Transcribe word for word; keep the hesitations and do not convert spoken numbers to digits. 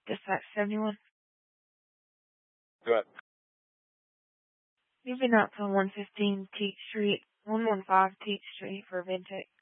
Dispatch seventy-one. Go ahead. You've been out to one fifteen Teach Street, one one five Teach Street for Ventec.